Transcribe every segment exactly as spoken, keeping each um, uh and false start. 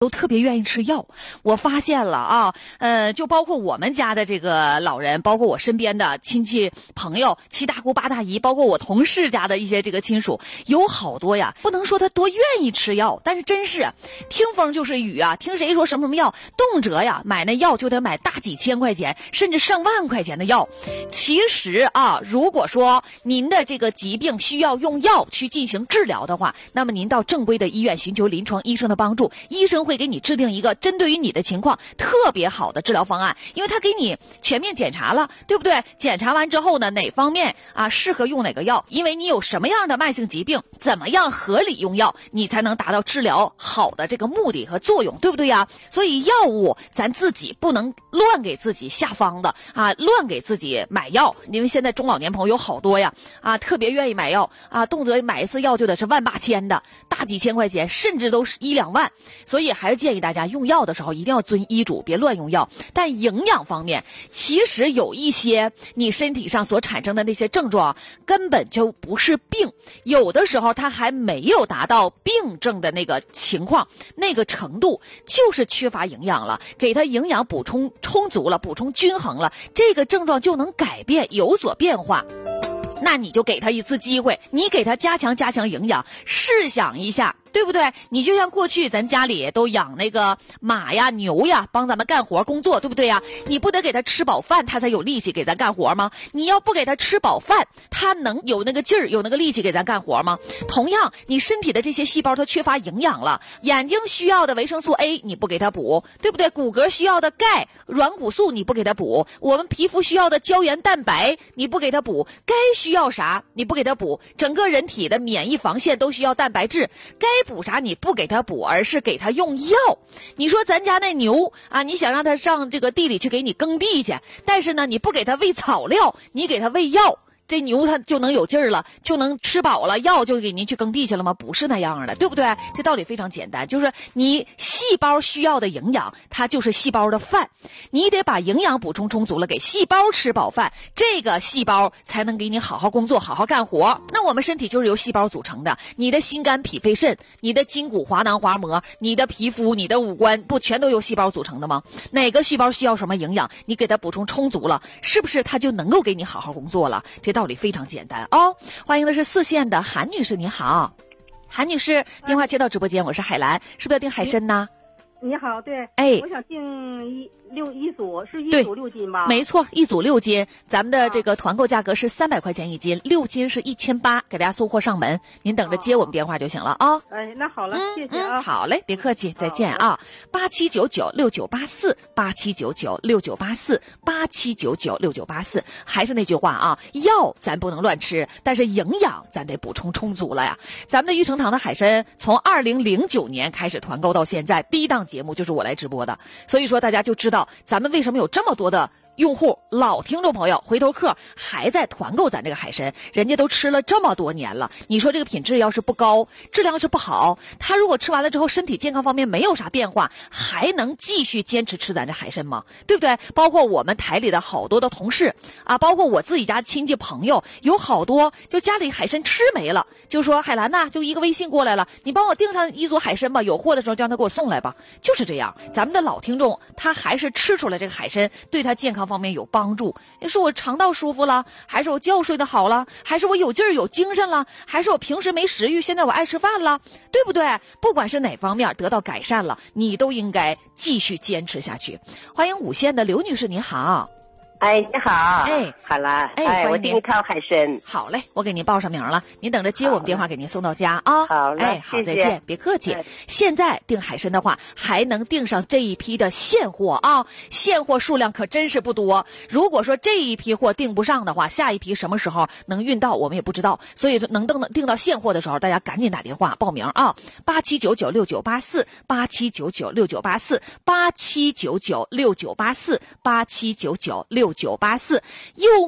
都特别愿意吃药。我发现了啊，呃，就包括我们家的这个老人，包括我身边的亲戚朋友，七大姑八大姨，包括我同事家的一些这个亲属，有好多呀，不能说他多愿意吃药，但是真是听风就是雨啊，听谁说什么什么药，动辄呀买那药就得买大几千块钱，甚至上万块钱的药。其实啊，如果说您的这个疾病需要用药去进行治疗的话，那么您到正规的医院寻求临床医生的帮助，医生会给你制定一个针对于你的情况特别好的治疗方案，因为他给你全面检查了，对不对？检查完之后呢，哪方面啊适合用哪个药，因为你有什么样的慢性疾病，怎么样合理用药，你才能达到治疗好的这个目的和作用，对不对呀？所以药物咱自己不能乱给自己下方的啊，乱给自己买药，因为现在中老年朋友有好多呀啊，特别愿意买药啊，动辄买一次药就得是万八千的，大几千块钱，甚至都是一两万。所以还是建议大家用药的时候一定要遵医嘱，别乱用药。但营养方面，其实有一些你身体上所产生的那些症状根本就不是病，有的时候它还没有达到病症的那个情况，那个程度就是缺乏营养了，给它营养补充充足了，补充均衡了，这个症状就能改变，有所变化。那你就给他一次机会，你给他加强加强营养，试想一下，对不对？你就像过去咱家里都养那个马呀牛呀，帮咱们干活工作，对不对呀？你不得给他吃饱饭，他才有力气给咱干活吗？你要不给他吃饱饭，他能有那个劲儿，有那个力气给咱干活吗？同样，你身体的这些细胞它缺乏营养了，眼睛需要的维生素 A 你不给他补，对不对？骨骼需要的钙、软骨素你不给他补，我们皮肤需要的胶原蛋白你不给他补，该需要啥你不给他补，整个人体的免疫防线都需要蛋白质，该补啥你不给他补，而是给他用药。你说咱家那牛啊，你想让他上这个地里去给你耕地去，但是呢你不给他喂草料，你给他喂药，这牛它就能有劲儿了，就能吃饱了，药就给您去耕地去了吗？不是那样的，对不对？这道理非常简单，就是你细胞需要的营养，它就是细胞的饭，你得把营养补充充足了，给细胞吃饱饭，这个细胞才能给你好好工作，好好干活。那我们身体就是由细胞组成的，你的心肝脾肺肾，你的筋骨滑囊滑膜，你的皮肤，你的五官，不全都由细胞组成的吗？哪个细胞需要什么营养，你给它补充充足了，是不是它就能够给你好好工作了？这道理非常简单哦。欢迎的是四县的韩女士，你好。韩女士，电话接到直播间，我是海兰，是不是要订海参呢？ 你好，对， 哎， 我想订一六一组，是一组六斤吧？ 没错，一组六斤，咱们的这个团购价格是三百块钱一斤，六斤是一千八，给大家送货上门，您等着接我们电话就行了啊。哦、 哎，那好了， 嗯、 谢谢啊、 嗯。好嘞，别客气，再见啊。八七九九六九八四，八七九九六九八四，八七九九六九八四。还是那句话啊，药咱不能乱吃，但是营养咱得补充充足了呀。咱们的玉成堂的海参从二零零九年开始团购到现在，第一档节目就是我来直播的，所以说大家就知道咱们为什么有这么多的用户老听众朋友回头客还在团购咱这个海参，人家都吃了这么多年了，你说这个品质要是不高，质量要是不好，他如果吃完了之后身体健康方面没有啥变化，还能继续坚持吃咱这海参吗？对不对？包括我们台里的好多的同事啊，包括我自己家亲戚朋友，有好多就家里海参吃没了，就说海兰呐，就一个微信过来了，你帮我订上一组海参吧，有货的时候就让他给我送来吧。就是这样，咱们的老听众他还是吃出来这个海参对他健康方面有帮助，是我肠道舒服了，还是我觉睡得好了，还是我有劲儿有精神了，还是我平时没食欲现在我爱吃饭了，对不对？不管是哪方面得到改善了，你都应该继续坚持下去。欢迎五县的刘女士，你好。 哎，你好， 哎， 好了， 哎， 哎，我订一套海参。 好嘞，我给您报上名了，您等着接我们电话给您送到家啊。 好嘞， 哎，好， 谢谢再见，别客气。哎、现在订海参的话，还能订上这一批的现货啊，现货数量可真是不多。如果说这一批货订不上的话，下一批什么时候能运到，我们也不知道。所以能订订到现货的时候，大家赶紧打电话报名啊，八七九九六九八四，八七九九六九八四，八七九九六九八四，八七九九六九八四。用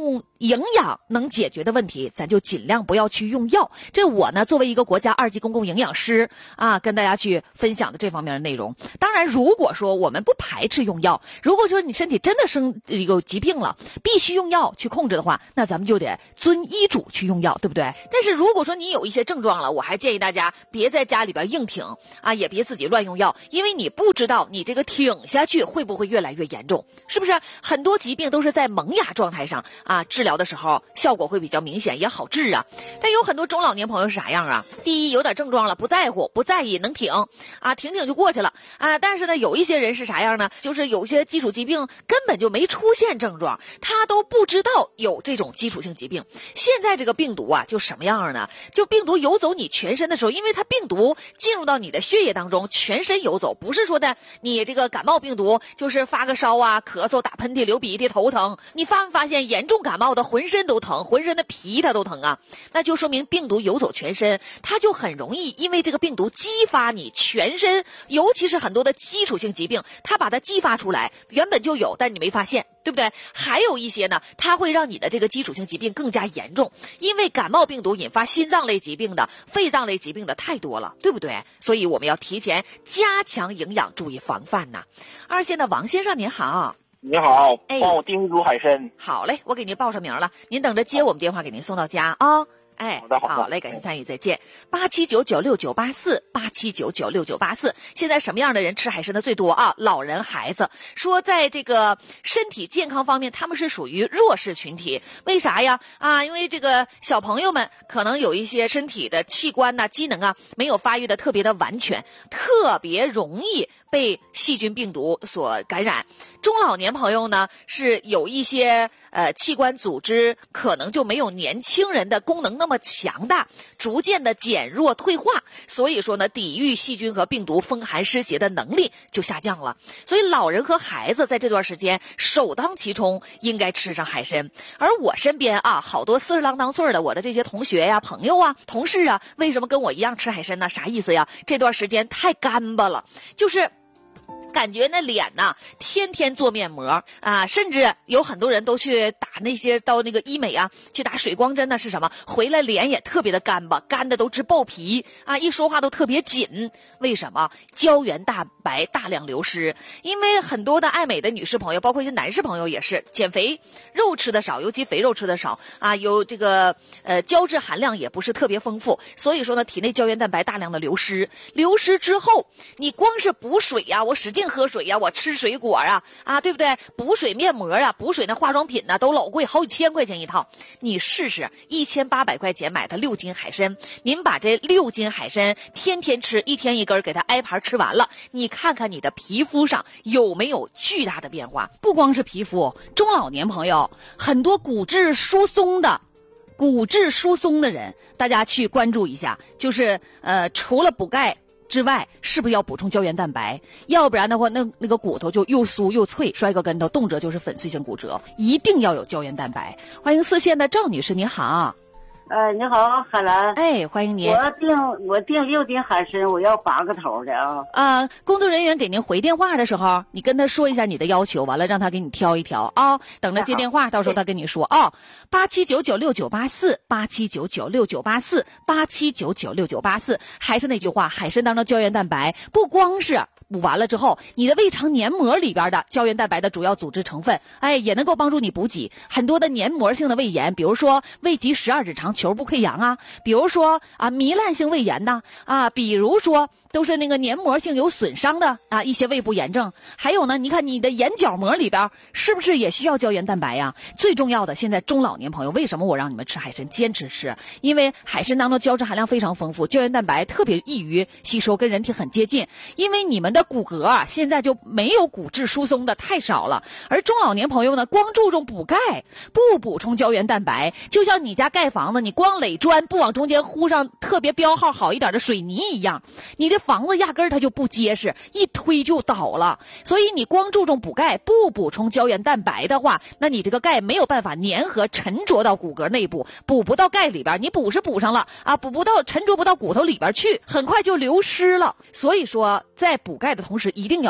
营养能解决的问题，咱就尽量不要去用药。这我呢，作为一个国家二级公共营养师啊，跟大家去分享的这方面的内容。当然，如果说我们不排斥用药，如果说你身体真的生有疾病了，必须用药去控制的话，那咱们就得遵医嘱去用药，对不对？但是如果说你有一些症状了，我还建议大家别在家里边硬挺啊，也别自己乱用药，因为你不知道你这个挺下去会不会越来越严重，是不是？很多疾病都是在萌芽状态上啊，治疗的时候效果会比较明显，也好治啊。但有很多中老年朋友是啥样啊？第一，有点症状了不在乎不在意，能挺啊，挺挺就过去了啊。但是呢，有一些人是啥样呢？就是有些基础疾病根本就没出现症状，他都不知道有这种基础性疾病。现在这个病毒啊，就什么样呢？就病毒游走你全身的时候，因为它病毒进入到你的血液当中，全身游走，不是说的你这个感冒病毒就是发个烧啊、咳嗽、打喷嚏、流鼻涕、头疼。你发没发现严重感冒的浑身都疼，浑身的皮它都疼啊？那就说明病毒游走全身，它就很容易因为这个病毒激发你全身，尤其是很多的基础性疾病，它把它激发出来，原本就有，但你没发现。对不对？还有一些呢，它会让你的这个基础性疾病更加严重，因为感冒病毒引发心脏类疾病的、肺脏类疾病的太多了，对不对？所以我们要提前加强营养，注意防范呐。二线的王先生您好。 你好， 哎， 帮我订一组海参。 好嘞，我给您报上名了，您等着接我们电话，给您送到家啊。哦哎， 好的好的， 好嘞，感谢参与，再见。八七九九六九八四，八七九九六九八四。现在什么样的人吃海参的最多啊？老人、孩子。说在这个身体健康方面，他们是属于弱势群体。为啥呀？啊，因为这个小朋友们可能有一些身体的器官呐、机能啊，没有发育的特别的完全，特别容易被细菌病毒所感染。中老年朋友呢，是有一些呃器官组织可能就没有年轻人的功能那么强大，逐渐的减弱退化，所以说呢，抵御细菌和病毒风寒湿邪的能力就下降了。所以老人和孩子在这段时间首当其冲应该吃上海参。而我身边啊，好多四十郎当岁的我的这些同学呀、朋友啊、同事啊，为什么跟我一样吃海参呢？啥意思呀？这段时间太干巴了，就是感觉那脸呐，天天做面膜啊，甚至有很多人都去打那些到那个医美啊，去打水光针呢，是什么？回来脸也特别的干巴，干的都直爆皮啊，一说话都特别紧。为什么？胶原蛋白大量流失。因为很多的爱美的女士朋友，包括一些男士朋友也是减肥，肉吃的少，尤其肥肉吃的少啊，有这个呃胶质含量也不是特别丰富，所以说呢，体内胶原蛋白大量的流失。流失之后，你光是补水呀、啊，我使劲喝水呀、啊，我吃水果啊，啊，对不对？补水面膜啊，补水那化妆品呢、啊，都老贵，好几千块钱一套。你试试，一千八百块钱买的六斤海参，您把这六斤海参天天吃，一天一根，给它挨盘吃完了，你看看你的皮肤上有没有巨大的变化？不光是皮肤，中老年朋友很多骨质疏松的。骨质疏松的人，大家去关注一下，就是呃，除了补钙之外，是不是要补充胶原蛋白？要不然的话，那那个骨头就又酥又脆，摔个跟头，动辄就是粉碎性骨折。一定要有胶原蛋白。欢迎四线的赵女士，你好。 呃，你好，海兰。 哎，欢迎您。 我订我订六斤海参，我要八个头的啊。 啊，工作人员给您回电话的时候，你跟他说一下你的要求，完了让他给你挑一挑啊。等着接电话，到时候他跟你说啊。八七九九六九八四，八七九九六九八四，八七九九六九八四。还是那句话，海参当中胶原蛋白不光是补完了之后，你的胃肠黏膜里边的胶原蛋白的主要组织成分，哎，也能够帮助你补给很多的黏膜性的胃炎，比如说胃及十二指肠球部溃疡啊，比如说啊糜烂性胃炎呐，啊，比如说都是那个黏膜性有损伤的啊一些胃部炎症。还有呢，你看你的眼角膜里边是不是也需要胶原蛋白呀？最重要的，现在中老年朋友，为什么我让你们吃海参，坚持吃？因为海参当中胶质含量非常丰富，胶原蛋白特别易于吸收，跟人体很接近。因为你们的骨骼啊，现在就没有骨质疏松的太少了，而中老年朋友呢，光注重补钙，不补充胶原蛋白，就像你家盖房子，你光垒砖，不往中间糊上特别标号好一点的水泥一样，你这房子压根儿它就不结实，一推就倒了。所以你光注重补钙，不补充胶原蛋白的话，那你这个钙没有办法粘合沉着到骨骼内部，补不到钙里边，你补是补上了啊，补不到沉着不到骨头里边去，很快就流失了。所以说在补钙的同时，一定要